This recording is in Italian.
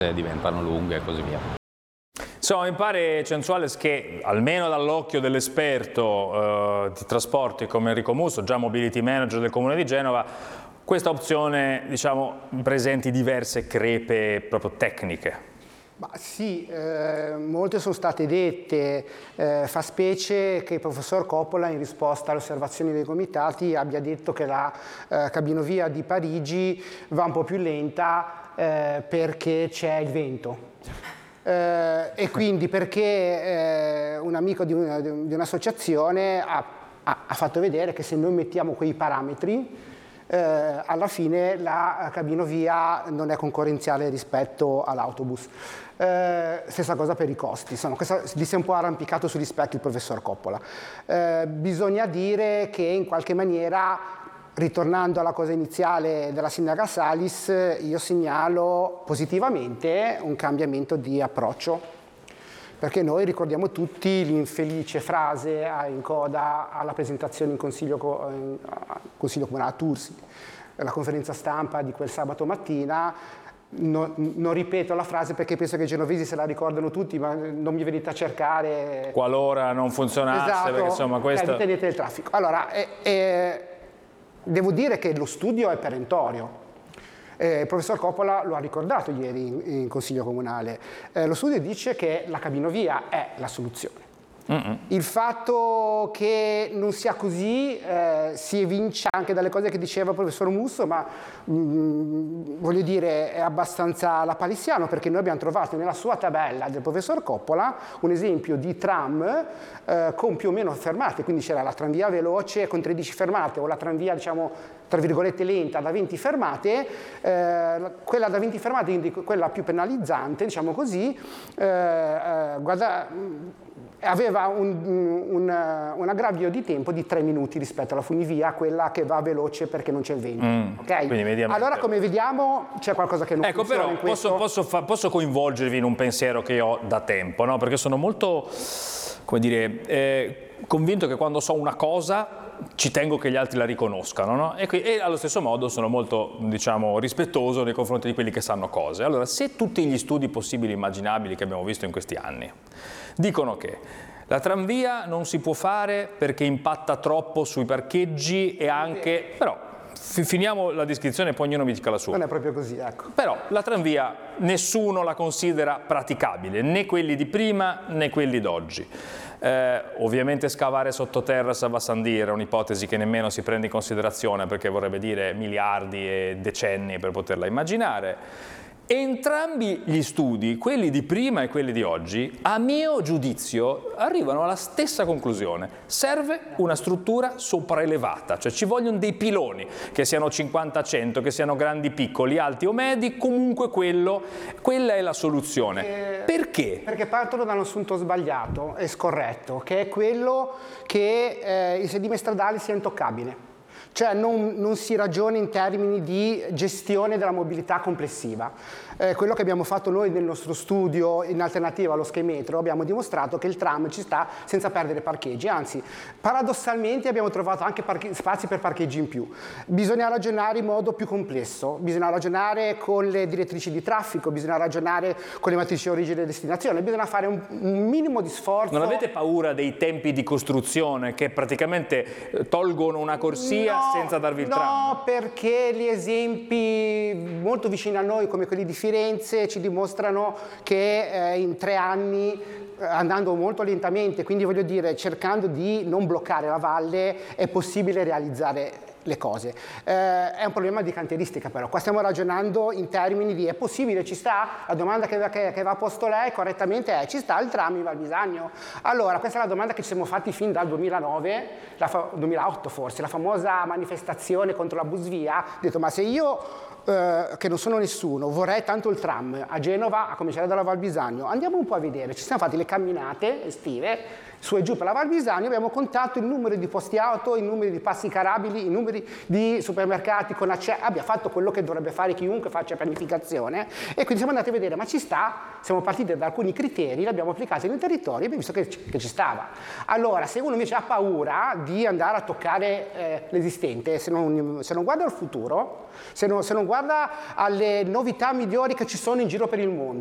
diventano lunghe e così via. Insomma, mi pare, Censuales, che almeno dall'occhio dell'esperto di trasporti come Enrico Musso, già mobility manager del Comune di Genova, questa opzione, diciamo, presenti diverse crepe proprio tecniche. Ma sì, molte sono state dette, fa specie che il professor Coppola, in risposta alle osservazioni dei comitati, abbia detto che la cabinovia di Parigi va un po' più lenta perché c'è il vento. E quindi perché un amico di un'associazione ha fatto vedere che se noi mettiamo quei parametri alla fine la cabinovia non è concorrenziale rispetto all'autobus. Stessa cosa per i costi, insomma, lì si è un po' arrampicato sugli specchi il professor Coppola. Bisogna dire che in qualche maniera, ritornando alla cosa iniziale della sindaca Salis, io segnalo positivamente un cambiamento di approccio, perché noi ricordiamo tutti l'infelice frase in coda alla presentazione in Consiglio Comunale a Tursi, la conferenza stampa di quel sabato mattina. Non ripeto la frase perché penso che i genovesi se la ricordano tutti, ma non mi venite a cercare. Qualora non funzionasse, esatto, perché insomma questo... tenete il traffico. Allora, devo dire che lo studio è perentorio. Il professor Coppola lo ha ricordato ieri in Consiglio Comunale. Lo studio dice che la cabinovia è la soluzione. Il fatto che non sia così si evince anche dalle cose che diceva il professor Musso, ma voglio dire è abbastanza lapalissiano, perché noi abbiamo trovato nella sua tabella del professor Coppola un esempio di tram con più o meno fermate, quindi c'era la tranvia veloce con 13 fermate o la tranvia, diciamo, tra virgolette lenta da 20 fermate, quella da 20 fermate, quindi quella più penalizzante, diciamo così, aveva un aggravio di tempo di 3 minuti rispetto alla funivia, quella che va veloce perché non c'è il vento. Okay? Allora, come vediamo, c'è qualcosa che non funziona però in questo. posso coinvolgervi in un pensiero che io ho da tempo, no? Perché sono molto, come dire, convinto che quando so una cosa ci tengo che gli altri la riconoscano, no? E allo stesso modo sono molto, diciamo, rispettoso nei confronti di quelli che sanno cose. Allora, se tutti gli studi possibili e immaginabili che abbiamo visto in questi anni dicono che la tranvia non si può fare perché impatta troppo sui parcheggi e anche... Però finiamo la descrizione e poi ognuno mi dica la sua. Non è proprio così, ecco. Però la tranvia nessuno la considera praticabile, né quelli di prima né quelli d'oggi. Ovviamente scavare sottoterra a Savasandì era un'ipotesi che nemmeno si prende in considerazione, perché vorrebbe dire miliardi e decenni per poterla immaginare. Entrambi gli studi, quelli di prima e quelli di oggi, a mio giudizio arrivano alla stessa conclusione: serve una struttura sopraelevata, cioè ci vogliono dei piloni, che siano 50-100, che siano grandi, piccoli, alti o medi, comunque quella è la soluzione. Perché? Perché partono da un assunto sbagliato e scorretto, che è quello che il sedime stradale sia intoccabile. Cioè non si ragiona in termini di gestione della mobilità complessiva. Quello che abbiamo fatto noi nel nostro studio in alternativa allo schemetro, abbiamo dimostrato che il tram ci sta senza perdere parcheggi, anzi paradossalmente abbiamo trovato anche spazi per parcheggi in più. Bisogna ragionare in modo più complesso, bisogna ragionare con le direttrici di traffico, bisogna ragionare con le matrici origine e destinazione, bisogna fare un minimo di sforzo. Non avete paura dei tempi di costruzione che praticamente tolgono una corsia senza darvi il tram? No, perché gli esempi molto vicini a noi come quelli di Firenze ci dimostrano che in 3 anni, andando molto lentamente, quindi voglio dire cercando di non bloccare la valle, è possibile realizzare le cose. È un problema di cantieristica, però qua stiamo ragionando in termini di: è possibile, ci sta? La domanda che va posto lei correttamente è: ci sta il tram in Val Bisagno? Allora, questa è la domanda che ci siamo fatti fin dal 2009, 2008 forse, la famosa manifestazione contro la busvia. Ho detto: ma se io che non sono nessuno vorrei tanto il tram a Genova, a cominciare dalla Val Bisagno, andiamo un po' a vedere. Ci siamo fatti le camminate estive su e giù per la Val Bisagno, abbiamo contato il numero di posti auto, il numero di passi carabili, il numero numeri di supermercati con abbia fatto quello che dovrebbe fare chiunque faccia pianificazione, e quindi siamo andati a vedere, ma ci sta? Siamo partiti da alcuni criteri, li abbiamo applicati nel territorio e abbiamo visto che ci stava. Allora, se uno invece ha paura di andare a toccare l'esistente, se non guarda al futuro, se non guarda alle novità migliori che ci sono in giro per il mondo,